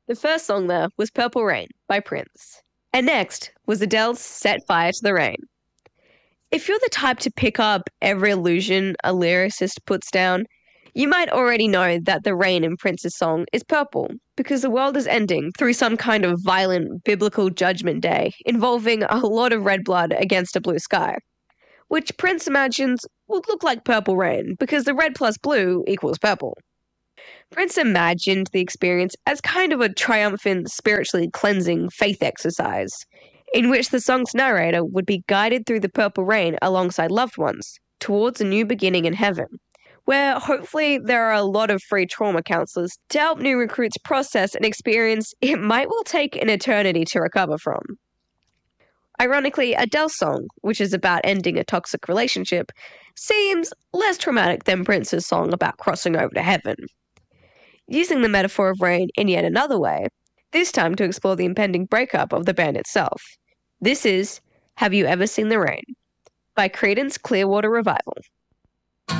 The first song there was Purple Rain by Prince. And next was Adele's Set Fire to the Rain. If you're the type to pick up every allusion a lyricist puts down, you might already know that the rain in Prince's song is purple because the world is ending through some kind of violent biblical judgment day involving a lot of red blood against a blue sky, which Prince imagines would look like purple rain because the red plus blue equals purple. Prince imagined the experience as kind of a triumphant, spiritually cleansing faith exercise, in which the song's narrator would be guided through the purple rain alongside loved ones towards a new beginning in heaven, where hopefully there are a lot of free trauma counselors to help new recruits process an experience it might well take an eternity to recover from. Ironically, Adele's song, which is about ending a toxic relationship, seems less traumatic than Prince's song about crossing over to heaven. Using the metaphor of rain in yet another way, this time to explore the impending breakup of the band itself. This is Have You Ever Seen the Rain by Creedence Clearwater Revival.